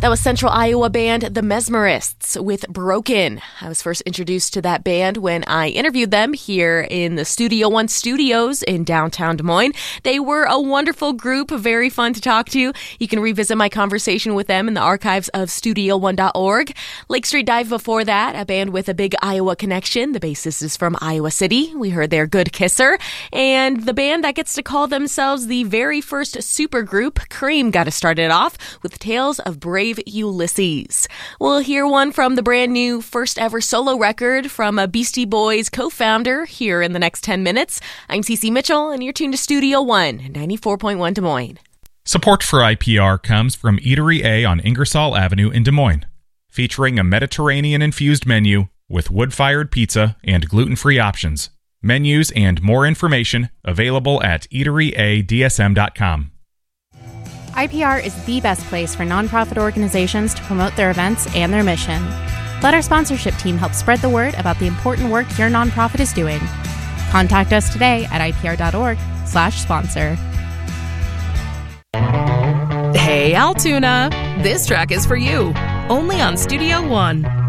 That was Central Iowa band The Mesmerists with Broken. I was first introduced to that band when I interviewed them here in the Studio One studios in downtown Des Moines. They were a wonderful group, very fun to talk to. You can revisit my conversation with them in the archives of studio1.org. Lake Street Dive before that, a band with a big Iowa connection. The bassist is from Iowa City. We heard their Good Kisser. And the band that gets to call themselves the very first supergroup, Cream, got us started off with Tales of Brave Ulysses. We'll hear one from the brand new first ever solo record from a Beastie Boys co-founder here in the next 10 minutes. I'm Cece Mitchell, and you're tuned to Studio One, 94.1 Des Moines. Support for IPR comes from Eatery A on Ingersoll Avenue in Des Moines, featuring a Mediterranean-infused menu with wood-fired pizza and gluten-free options. Menus and more information available at eateryadsm.com. IPR is the best place for nonprofit organizations to promote their events and their mission. Let our sponsorship team help spread the word about the important work your nonprofit is doing. Contact us today at ipr.org/sponsor. Hey, Altoona! This track is for you, only on Studio One.